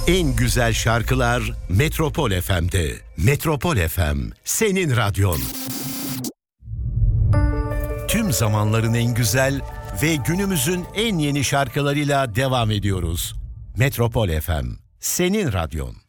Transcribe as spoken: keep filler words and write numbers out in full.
En güzel şarkılar Metropol F M'de. Metropol F M, senin radyon. Tüm zamanların en güzel ve günümüzün en yeni şarkılarıyla devam ediyoruz. Metropol F M, senin radyon.